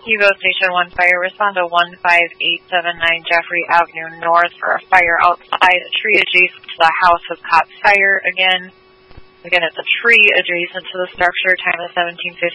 Evo Station 1 Fire, respond to 15879 Jeffrey Avenue North for a fire outside. A tree adjacent to the house has caught fire again. Again, it's a tree adjacent to the structure. Time is 17:15.